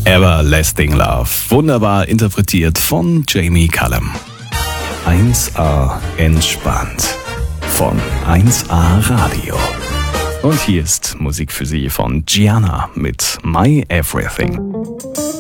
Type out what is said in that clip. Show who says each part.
Speaker 1: Everlasting Love, wunderbar interpretiert von Jamie Cullum. 1A entspannt von 1A Radio. Und hier ist Musik für Sie von Gianna mit My Everything.